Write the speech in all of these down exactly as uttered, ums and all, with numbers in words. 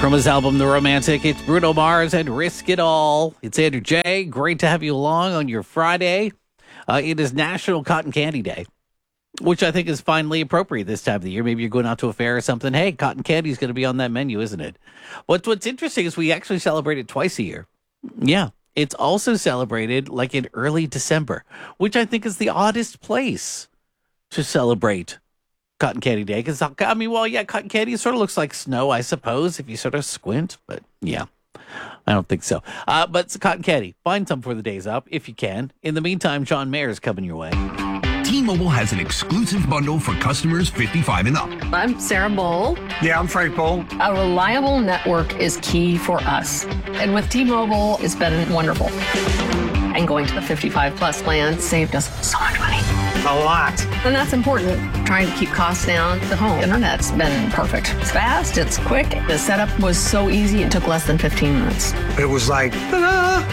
From his album, The Romantic, it's Bruno Mars and Risk It All. It's Andrew J. Great to have you along on your Friday. Uh, it is National Cotton Candy Day, which I think is finally appropriate this time of the year. Maybe you're going out to a fair or something. Hey, cotton candy is going to be on that menu, isn't it? What's, what's interesting is we actually celebrate it twice a year. Yeah. It's also celebrated like in early December, which I think is the oddest place to celebrate Cotton Candy Day. Because, I mean, well, yeah, cotton candy sort of looks like snow, I suppose, if you sort of squint. But, yeah, I don't think so. Uh, but it's cotton candy. Find some for the days up if you can. In the meantime, John Mayer is coming your way. T-Mobile has an exclusive bundle for customers fifty-five and up. I'm Sarah Bowl. Yeah, I'm Frank Bowl. A reliable network is key for us. And with T-Mobile, it's been wonderful. And going to the fifty-five plus plan saved us so much money. A lot. And that's important. Trying to keep costs down. The home internet's been perfect. It's fast, it's quick. The setup was so easy, it took less than fifteen minutes. It was like, ta-da!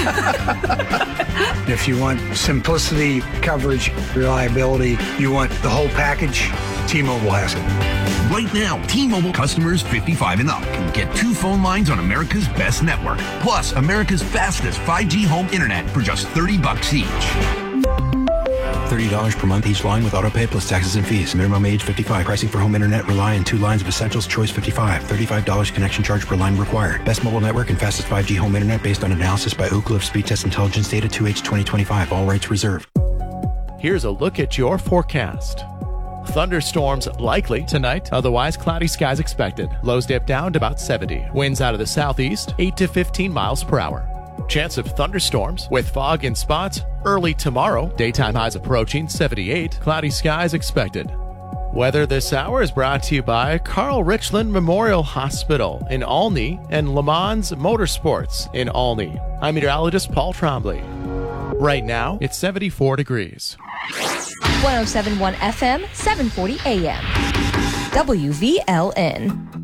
If you want simplicity, coverage, reliability, you want the whole package, T-Mobile has it. Right now, T-Mobile customers fifty-five and up can get two phone lines on America's best network, plus America's fastest five G home internet for just thirty bucks each. thirty dollars per month each line with autopay plus taxes and fees. Minimum age fifty-five. Pricing for home internet rely on two lines of Essentials Choice fifty-five. thirty-five dollars connection charge per line required. Best mobile network and fastest five G home internet based on analysis by Ookla of Speed Test Intelligence data two H twenty twenty-five. All rights reserved. Here's a look at your forecast. Thunderstorms likely tonight, otherwise cloudy skies expected. Lows dip down to about seventy. Winds out of the southeast, eight to fifteen miles per hour. Chance of thunderstorms with fog in spots early tomorrow. Daytime highs approaching seventy-eight. Cloudy skies expected. Weather this hour is brought to you by Carl Richland Memorial Hospital in Olney and Le Mans Motorsports in Olney. I'm meteorologist Paul Trombley. Right now, it's seventy-four degrees. one oh seven point one F M, seven forty A M. W V L N.